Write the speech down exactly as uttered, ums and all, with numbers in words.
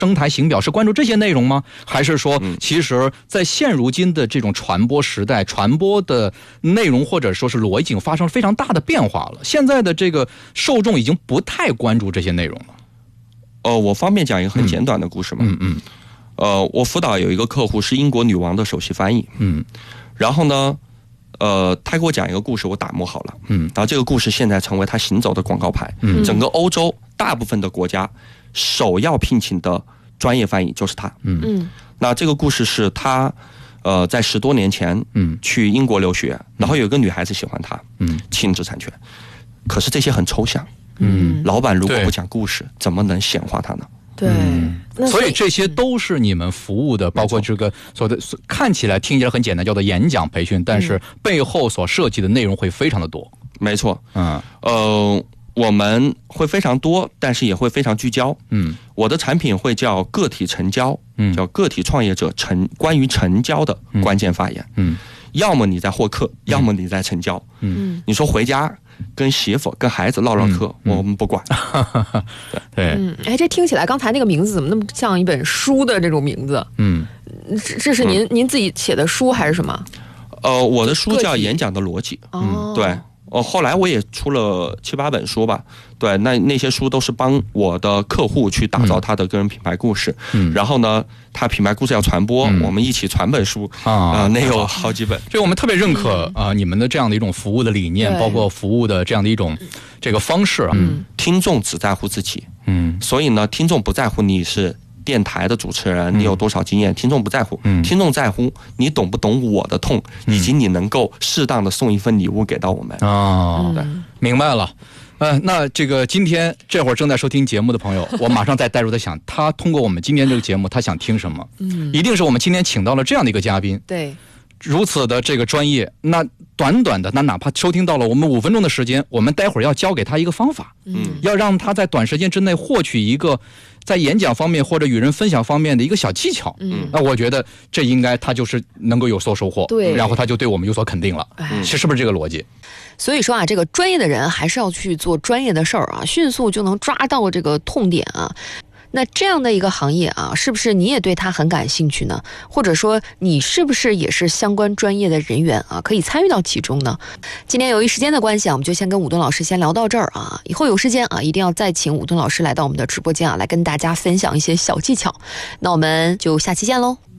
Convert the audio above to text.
声台形表是关注这些内容吗？还是说其实在现如今的这种传播时代，传播的内容或者说是逻辑已经发生了非常大的变化了，现在的这个受众已经不太关注这些内容了？ 呃，我方便讲一个很简短的故事吗？ 嗯嗯。 呃，我辅导有一个客户是英国女王的首席翻译， 嗯， 然后呢，呃，他给我讲一个故事，我打磨好了， 嗯， 然后这个故事现在成为他行走的广告牌，嗯，整个欧洲大部分的国家首要聘请的专业翻译就是他， 嗯嗯， 那这个故事是他，呃，在十多年前，嗯，去英国留学，然后有一个女孩子喜欢他，嗯，亲子产权，可是这些很抽象，嗯，老板如果不讲故事，怎么能显化它呢？ 对、嗯， 所以这些都是你们服务的，包括这个所谓的看起来听起来很简单，叫做演讲培训，但是背后所涉及的内容会非常的多。 没错，嗯，呃，我们会非常多，但是也会非常聚焦。嗯，我的产品会叫个体成交，嗯，叫个体创业者成关于成交的关键发言。嗯，要么你在获客，要么你在成交。嗯，你说回家跟媳妇跟孩子唠唠嗑、嗯、我们不管。 对， 嗯，哎，这听起来刚才那个名字怎么那么像一本书的这种名字？嗯，这这是您、嗯、您自己写的书还是什么？ 呃，我的书叫《演讲的逻辑》。嗯，对。哦，后来我也出了七八本书吧，对，那那些书都是帮我的客户去打造他的个人品牌故事，嗯，然后呢，他品牌故事要传播，嗯、我们一起传本书啊、呃，那有好几本。 所以我们特别认可啊、呃、你们的这样的一种服务的理念，包括服务的这样的一种这个方式啊。 嗯，听众只在乎自己，嗯，所以呢，听众不在乎你是电台的主持人，你有多少经验，听众不在乎，嗯，听众在乎你懂不懂我的痛，以及你能够适当的送一份礼物给到我们。 哦，对，明白了。呃，那这个今天这会儿正在收听节目的朋友，我马上再带入在想，他通过我们今天这个节目，他想听什么？嗯，一定是我们今天请到了这样的一个嘉宾， 对， 如此的这个专业，那短短的，那哪怕收听到了我们五分钟的时间，我们待会儿要教给他一个方法，嗯，要让他在短时间之内获取一个在演讲方面或者与人分享方面的一个小技巧，嗯，那我觉得这应该他就是能够有所收获， 对， 然后他就对我们有所肯定了，嗯，是不是这个逻辑？ 所以说啊，这个专业的人还是要去做专业的事儿啊，迅速就能抓到这个痛点啊。那这样的一个行业啊，是不是你也对它很感兴趣呢？或者说你是不是也是相关专业的人员啊，可以参与到其中呢？今天由于时间的关系啊，我们就先跟武敦老师先聊到这儿啊。以后有时间啊，一定要再请武敦老师来到我们的直播间啊，来跟大家分享一些小技巧。那我们就下期见喽。